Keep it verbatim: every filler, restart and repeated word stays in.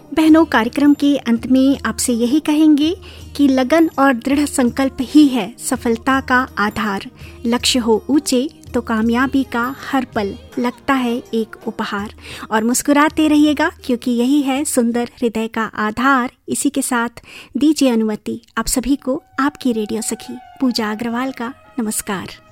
बहनों, कार्यक्रम के अंत में आपसे यही कहेंगे कि लगन और दृढ़ संकल्प ही है सफलता का आधार। लक्ष्य हो ऊंचे तो कामयाबी का हर पल लगता है एक उपहार। और मुस्कुराते रहिएगा क्योंकि यही है सुंदर हृदय का आधार। इसी के साथ दीजिए अनुमति आप सभी को आपकी रेडियो सखी पूजा अग्रवाल का नमस्कार।